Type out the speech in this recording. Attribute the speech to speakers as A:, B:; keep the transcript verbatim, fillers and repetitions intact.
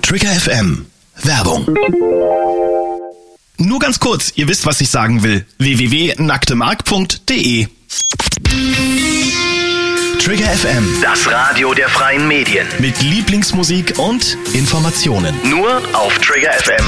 A: Trigger F M. Werbung. Nur ganz kurz, ihr wisst, was ich sagen will. w w w punkt nacktemark punkt de Trigger F M.
B: Das Radio der freien Medien.
A: Mit Lieblingsmusik und Informationen.
B: Nur auf Trigger F M